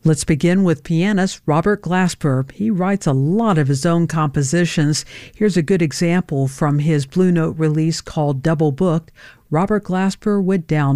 Let's begin with pianist Robert Glasper. He writes a lot of his own compositions. Here's a good example from his Blue Note release called Double Booked. Robert Glasper with Down